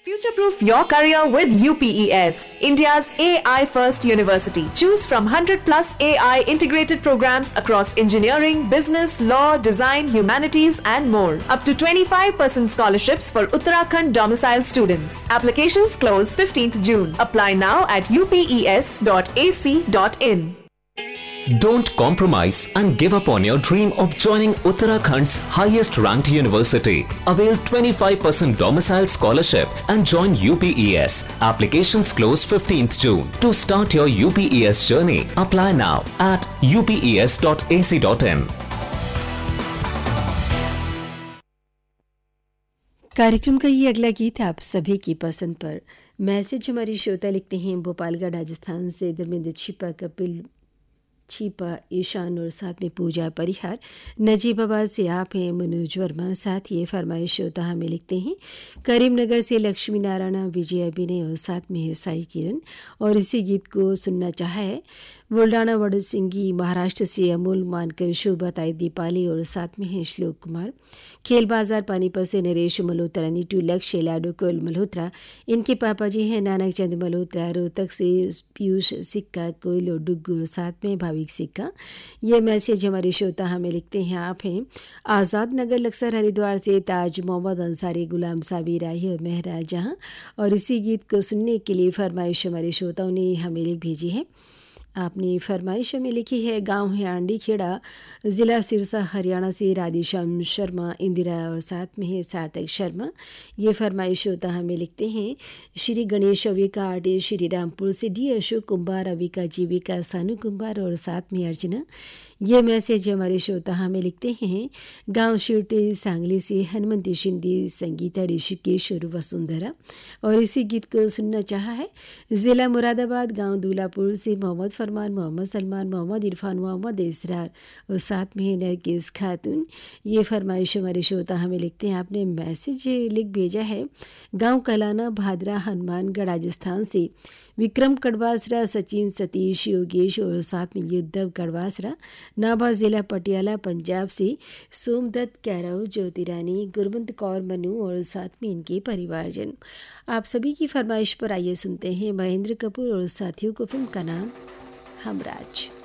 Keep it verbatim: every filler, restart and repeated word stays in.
Future-proof your career with U P E S, India's A I first university. Choose from one hundred plus A I integrated programs across engineering, business, law, design, humanities and more. Up to twenty-five percent scholarships for Uttarakhand domicile students. Applications close fifteenth June. Apply now at u p e s dot a c dot in. Don't compromise and give up on your dream of joining Uttarakhand's highest ranked university. Avail twenty-five percent domicile scholarship and join U P E S. Applications close fifteenth June. To start your U P E S journey, apply now at u p e s dot a c dot in. कार्यक्रम का ये अगला गीत आप सभी की पसंद पर। मैसेज हमारी श्रोता लिखते हैं भोपालगढ़ राजस्थान से धर्मेंद्र छिपा कपिल छिपा ईशान और साथ में पूजा परिहार नजीबाबाद से आप हैं मनोज वर्मा। साथ ही फरमाइश होता हमें लिखते हैं करीमनगर से लक्ष्मी नारायण विजय अभिनय और साथ में है साई किरण और इसी गीत को सुनना चाहा है बुल्ढाना वड़ सिंगी महाराष्ट्र से अमोल मानकर शोभाताई दीपाली और साथ में है श्लोक कुमार। खेल बाजार पानीपत से नरेश मल्होत्रा नीटू लक्ष्य लाडो कोयल मल्होत्रा। इनके पापा जी हैं नानक चंद मल्होत्रा। रोहतक से पीयूष सिक्का कोयल और डुग्गू और साथ में भाविक सिक्का। ये मैसेज हमारे श्रोता हमें लिखते हैं आप हैं आज़ाद नगर लक्सर हरिद्वार से ताज मोहम्मद अंसारी गुलाम साबिर राही और मेहरा जहाँ और इसी गीत को सुनने के लिए फरमाइश हमारे श्रोताओं ने हमें लिख भेजी है। आपने फरमाइश में लिखी है गांव है आंडी खेड़ा ज़िला सिरसा हरियाणा से राधेश्याम शर्मा इंदिरा और साथ में है सार्थक शर्मा। ये फरमाइश होता हमें लिखते हैं श्री गणेश अविका आर्टिस्ट श्री रामपुर से डी अशोक कुंभार अविका जीविका सानू कुंभार और साथ में अर्चना। ये मैसेज हमारे श्रोता हमें लिखते हैं गांव शिवटे सांगली से हनुमंती शिंदे संगीता ऋषिकेश और वसुंधरा और इसी गीत को सुनना चाहा है ज़िला मुरादाबाद गांव दूलापुर से मोहम्मद फरमान मोहम्मद सलमान मोहम्मद इरफान मोहम्मद इसरार और साथ में है नरगिस खातून। ये फरमाइश हमारे श्रोता हमें लिखते हैं आपने मैसेज लिख भेजा है गांव कलाना भादरा हनुमानगढ़ राजस्थान से विक्रम कड़वासरा सचिन सतीश योगेश और साथ में युद्धव कड़वासरा। नाभा ज़िला पटियाला पंजाब से सोमदत्त कैरव ज्योतिरानी गुरबंत कौर मनु और साथ में इनके परिवारजन। आप सभी की फरमाइश पर आइए सुनते हैं महेंद्र कपूर और साथियों को फिल्म का नाम हमराज।